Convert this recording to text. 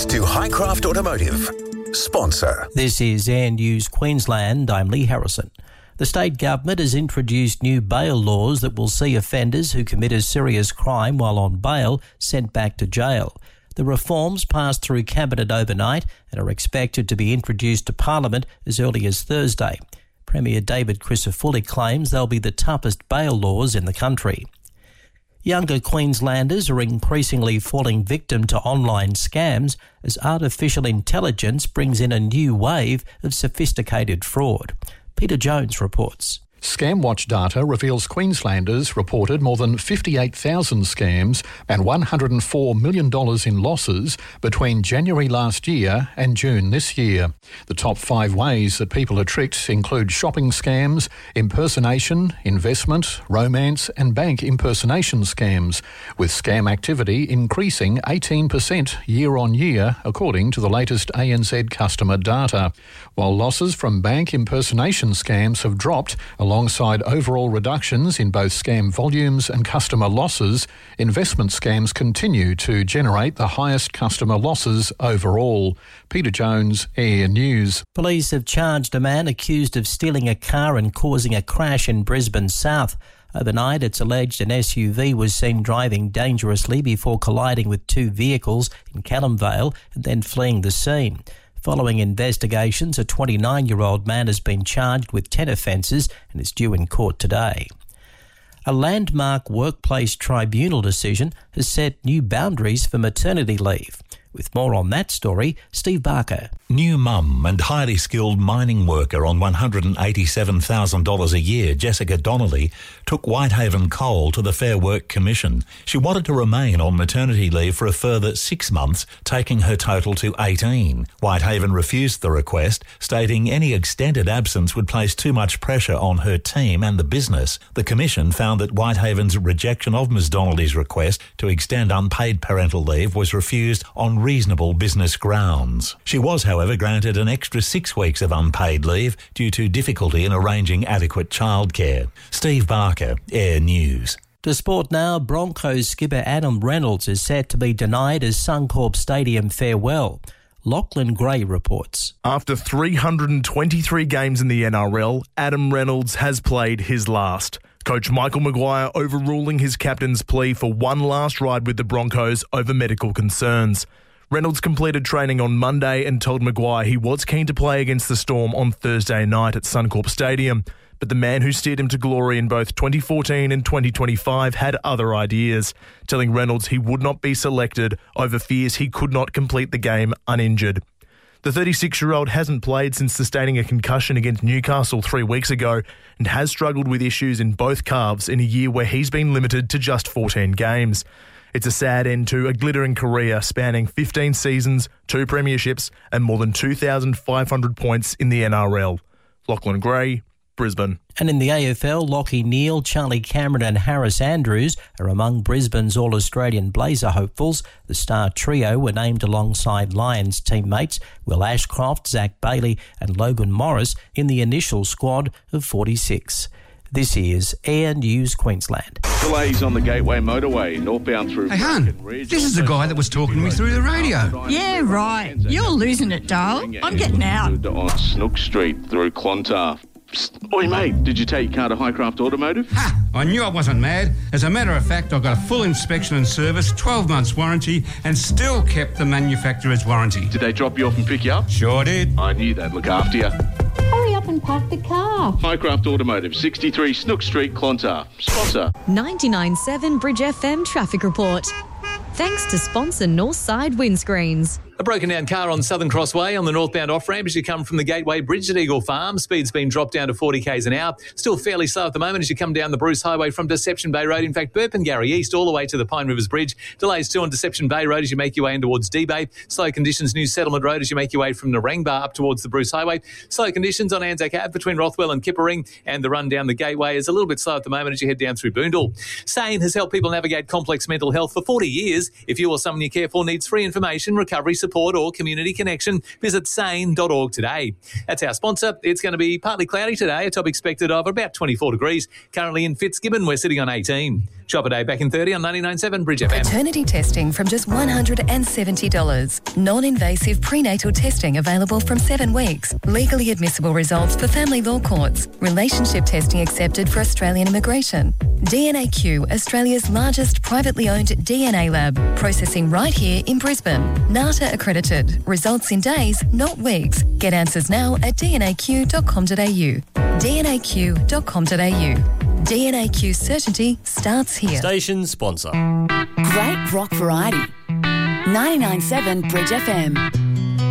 to Highcraft Automotive. Sponsor. This is Air News Queensland. I'm Lee Harrison. The state government has introduced new bail laws that will see offenders who commit a serious crime while on bail sent back to jail. The reforms passed through Cabinet overnight and are expected to be introduced to Parliament as early as Thursday. Premier David Crisafulli claims they'll be the toughest bail laws in the country. Younger Queenslanders are increasingly falling victim to online scams as artificial intelligence brings in a new wave of sophisticated fraud. Peter Jones reports. ScamWatch data reveals Queenslanders reported more than 58,000 scams and $104 million in losses between January last year and June this year. The top 5 ways that people are tricked include shopping scams, impersonation, investment, romance and bank impersonation scams, with scam activity increasing 18% year on year, according to the latest ANZ customer data. While losses from bank impersonation scams have dropped, alongside overall reductions in both scam volumes and customer losses, investment scams continue to generate the highest customer losses overall. Peter Jones, Air News. Police have charged a man accused of stealing a car and causing a crash in Brisbane South. Overnight, it's alleged an SUV was seen driving dangerously before colliding with 2 vehicles in Callum Vale and then fleeing the scene. Following investigations, a 29-year-old man has been charged with 10 offences and is due in court today. A landmark workplace tribunal decision has set new boundaries for maternity leave. With more on that story, Steve Barker. New mum and highly skilled mining worker on $187,000 a year, Jessica Donnelly, took Whitehaven Coal to the Fair Work Commission. She wanted to remain on maternity leave for a further 6 months, taking her total to 18. Whitehaven refused the request, stating any extended absence would place too much pressure on her team and the business. The Commission found that Whitehaven's rejection of Ms Donnelly's request to extend unpaid parental leave was refused on reasonable business grounds. She was, however, granted an extra 6 weeks of unpaid leave due to difficulty in arranging adequate childcare. Steve Barker, Air News. To sport now, Broncos skipper Adam Reynolds is set to be denied his Suncorp Stadium farewell. Lachlan Gray reports. After 323 games in the NRL, Adam Reynolds has played his last. Coach Michael Maguire overruling his captain's plea for one last ride with the Broncos over medical concerns. Reynolds completed training on Monday and told Maguire he was keen to play against the Storm on Thursday night at Suncorp Stadium. But the man who steered him to glory in both 2014 and 2025 had other ideas, telling Reynolds he would not be selected over fears he could not complete the game uninjured. The 36-year-old hasn't played since sustaining a concussion against Newcastle 3 weeks ago and has struggled with issues in both calves in a year where he's been limited to just 14 games. It's a sad end to a glittering career spanning 15 seasons, 2 premierships and more than 2,500 points in the NRL. Lachlan Gray, Brisbane. And in the AFL, Lachie Neale, Charlie Cameron and Harris Andrews are among Brisbane's All-Australian Blazer hopefuls. The star trio were named alongside Lions teammates Will Ashcroft, Zach Bailey and Logan Morris in the initial squad of 46. This is Air News Queensland. Delays on the Gateway Motorway, northbound through... Hey, hon, this is the guy that was talking to me through the radio. Yeah, right. You're losing it, Dale. I'm getting out. On Snook Street through Clontarf. Psst. Oi, mate, did you take your car to Highcraft Automotive? Ha! I knew I wasn't mad. As a matter of fact, I got a full inspection and service, 12 months warranty, and still kept the manufacturer's warranty. Did they drop you off and pick you up? Sure did. I knew they'd look after you. Hurry up and park the car. Highcraft Automotive, 63 Snook Street, Clontarf. Sponsor. 99.7 Bridge FM traffic report. Thanks to sponsor Northside Windscreens. A broken down car on Southern Crossway on the northbound off-ramp as you come from the Gateway Bridge at Eagle Farm. Speed's been dropped down to 40 k's an hour. Still fairly slow at the moment as you come down the Bruce Highway from Deception Bay Road. In fact, Burpengary East all the way to the Pine Rivers Bridge. Delays too on Deception Bay Road as you make your way in towards D-Bay. Slow conditions New Settlement Road as you make your way from Narangba up towards the Bruce Highway. Slow conditions on Anzac Ave between Rothwell and Kippering, and the run down the Gateway is a little bit slow at the moment as you head down through Boondall. SANE has helped people navigate complex mental health for 40 years. If you or someone you care for needs free information, recovery support or community connection, visit sane.org today. That's our sponsor. It's going to be partly cloudy today, a top expected of about 24 degrees. Currently in Fitzgibbon, we're sitting on 18. Shop a day back in 30 on 99.7 Bridge FM. Paternity testing from just $170. Non-invasive prenatal testing available from 7 weeks. Legally admissible results for family law courts. Relationship testing accepted for Australian immigration. DNAQ, Australia's largest privately owned DNA lab. Processing right here in Brisbane. NATA accredited. Results in days, not weeks. Get answers now at dnaq.com.au. dnaq.com.au. DNAQ certainty starts here. Station sponsor. Great rock variety. 99.7 Bridge FM.